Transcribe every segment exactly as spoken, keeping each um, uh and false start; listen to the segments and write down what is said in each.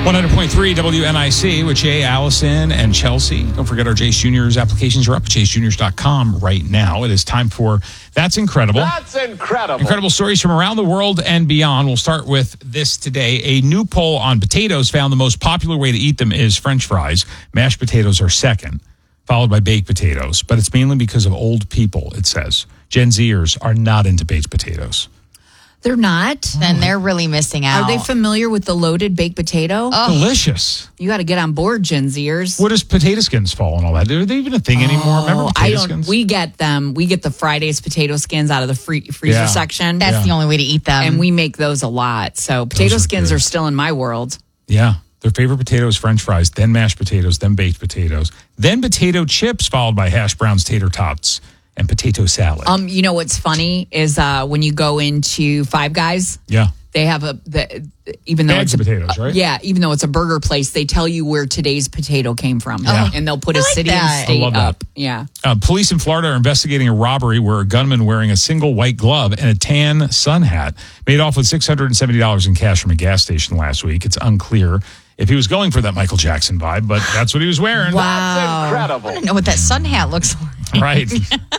one hundred point three W N I C with Jay, Allison, and Chelsea. Don't forget our Chase Juniors applications are up at chase juniors dot com right now. It is time for That's Incredible. That's incredible. Incredible stories from around the world and beyond. We'll start with this today. A new poll on potatoes found the most popular way to eat them is French fries. Mashed potatoes are second, followed by baked potatoes. But it's mainly because of old people, it says. Gen Zers are not into baked potatoes. They're not. Then they're really missing out. Are they familiar with the loaded baked potato? Oh. Delicious. You got to get on board, Gen Zers. What does potato skins fall and all that? Are they even a thing anymore? Remember potato I don't. skins? We get them. We get the Fridays potato skins out of the free, freezer Yeah. section. That's Yeah. the only way to eat them. and we make those a lot. So potato are skins good. are still in my world. Yeah. Their favorite potato is French fries, then mashed potatoes, then baked potatoes, then potato chips, followed by hash browns, tater tots, and potato salad. Um, you know what's funny is uh, when you go into Five Guys, yeah. they have a the, even though Bags it's of a, potatoes, right? Yeah, even though it's a burger place, they tell you where today's potato came from, Yeah. and they'll put I a like city that. and I state love that. up. Yeah. Uh, police in Florida are investigating a robbery where a gunman wearing a single white glove and a tan sun hat made off with six hundred seventy dollars in cash from a gas station last week. It's unclear if he was going for that Michael Jackson vibe, but that's what he was wearing. Wow. Incredible. I don't know what that sun hat looks like. Right.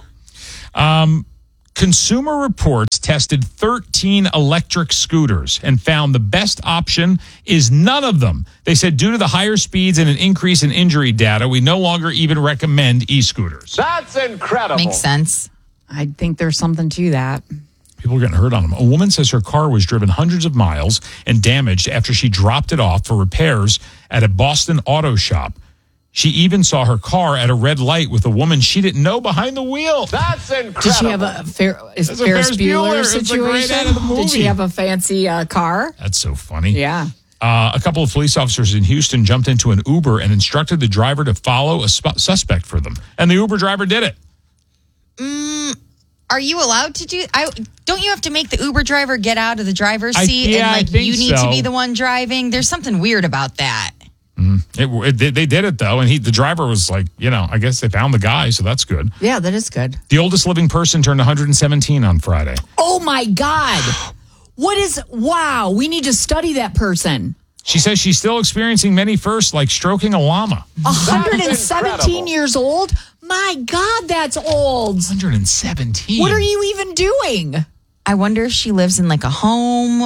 um, Consumer Reports tested thirteen electric scooters and found the best option is none of them. They said due to the higher speeds and an increase in injury data, we no longer even recommend e-scooters. That's incredible. Makes sense. I think there's something to that. People are getting hurt on them. A woman says her car was driven hundreds of miles and damaged after she dropped it off for repairs at a Boston auto shop. She even saw her car at a red light with a woman she didn't know behind the wheel. That's incredible. Did she have a, fair, is That's a Ferris Ferris Bueller, Bueller. It's a great situation? end of the movie. Did she have a fancy uh, car? That's so funny. Yeah. Uh, a couple of police officers in Houston jumped into an Uber and instructed the driver to follow a sp- suspect for them. And the Uber driver did it. Mm, are you allowed to do? I don't you have to make the Uber driver get out of the driver's I- seat yeah, I and like think you need so. to be the one driving? There's something weird about that. It, it, they- they did it, though. And he, the driver was like, you know, I guess they found the guy, so that's good. Yeah, that is good. The oldest living person turned one hundred seventeen on Friday. Oh, my God. What is, wow, we need to study that person. She says she's still experiencing many firsts, like stroking a llama. one hundred seventeen incredible. years old? My God, that's old. one hundred seventeen. What are you even doing? I wonder if she lives in like a home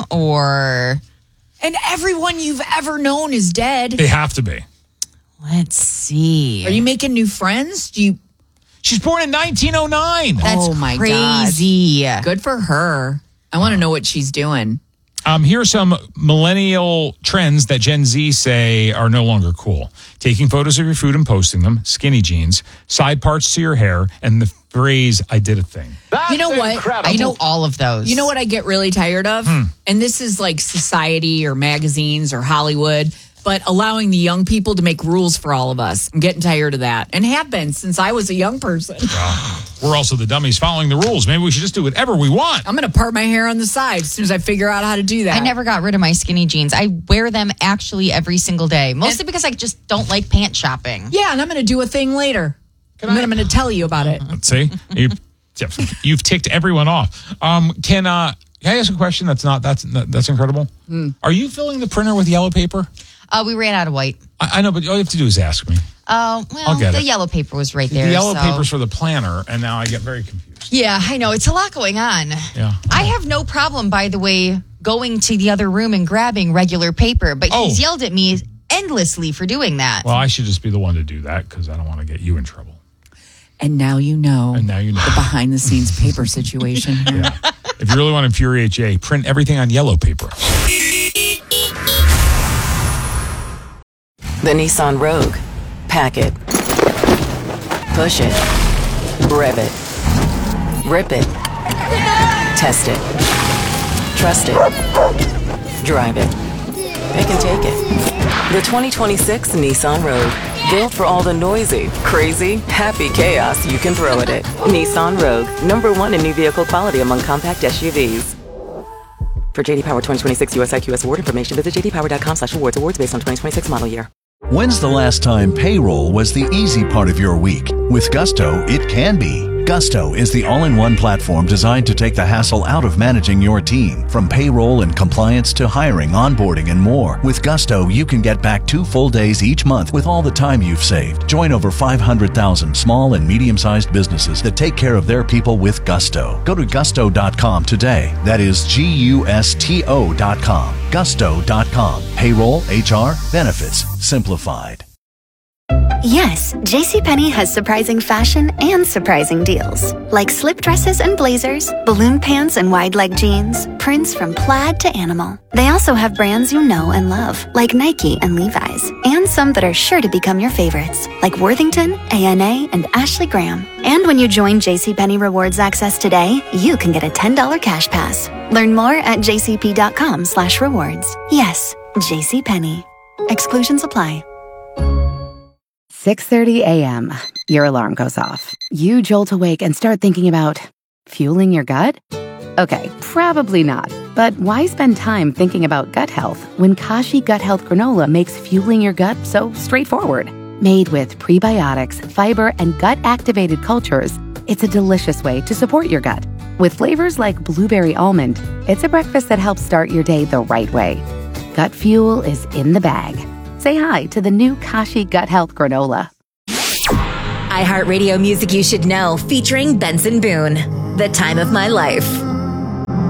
or And everyone you've ever known is dead. They have to be. let's see. Are you making new friends? Do you? She's born in nineteen oh nine. That's Oh, my crazy. Good for her. I want to know what she's doing. Um, here are some millennial trends that Gen Z say are no longer cool. Taking photos of your food and posting them, skinny jeans, side parts to your hair, and the phrase, I did a thing. That's You know what? incredible. I know all of those. You know what I get really tired of? And this is like society or magazines or Hollywood, but allowing the young people to make rules for all of us. I'm getting tired of that and have been since I was a young person. We're also the dummies following the rules. Maybe we should just do whatever we want. I'm going to part my hair on the side as soon as I figure out how to do that. I never got rid of my skinny jeans. I wear them actually every single day, mostly because I just don't like pant shopping. Yeah, and I'm going to do a thing later. And then I'm going to tell you about it. Let's see. You, you've ticked everyone off. Um, can, uh, can I ask a question? That's not, that's, that's incredible. Are you filling the printer with yellow paper? Uh, we ran out of white. I, I know, but all you have to do is ask me. Oh, well, I'll get the it. yellow paper was right there. The yellow so- paper's for the planner, and now I get very confused. Yeah, I know. It's a lot going on. Yeah. I have no problem, by the way, going to the other room and grabbing regular paper, but Oh. he's yelled at me endlessly for doing that. Well, I should just be the one to do that because I don't want to get you in trouble. And now you know And now you know. the behind the scenes paper situation here. Yeah. If you really want to infuriate Jay, print everything on yellow paper. The Nissan Rogue. Pack it. Push it. Rev it. Rip it. Test it. Trust it. Drive it. Pick and take it. The twenty twenty-six Nissan Rogue. Built for all the noisy, crazy, happy chaos you can throw at it. Nissan Rogue. Number one in new vehicle quality among compact S U Vs. For J D Power twenty twenty-six U S I Q S award information, visit j d power dot com slash awards. Awards based on twenty twenty-six model year. When's the last time payroll was the easy part of your week? With Gusto, it can be. Gusto is the all-in-one platform designed to take the hassle out of managing your team, from payroll and compliance to hiring, onboarding, and more. With Gusto, you can get back two full days each month with all the time you've saved. Join over five hundred thousand small and medium-sized businesses that take care of their people with Gusto. Go to gusto dot com today. That is G U S T O dot com. gusto dot com. Payroll, H R, benefits, simplified. Yes, JCPenney has surprising fashion and surprising deals. Like slip dresses and blazers, balloon pants and wide leg jeans, prints from plaid to animal. They also have brands you know and love, like Nike and Levi's, and some that are sure to become your favorites, like Worthington, A N A, and Ashley Graham. And when you join JCPenney Rewards Access today, you can get a ten dollars cash pass. Learn more at jcp.com slash rewards. Yes, JCPenney. Exclusions apply. six thirty a.m. Your alarm goes off. You jolt awake and start thinking about fueling your gut? Okay, probably not. But why spend time thinking about gut health when Kashi Gut Health Granola makes fueling your gut so straightforward? Made with prebiotics, fiber, and gut-activated cultures, it's a delicious way to support your gut. With flavors like blueberry almond, it's a breakfast that helps start your day the right way. Gut fuel is in the bag. Say hi to the new Kashi Gut Health Granola. iHeartRadio Music You Should Know, featuring Benson Boone. The Time of My Life.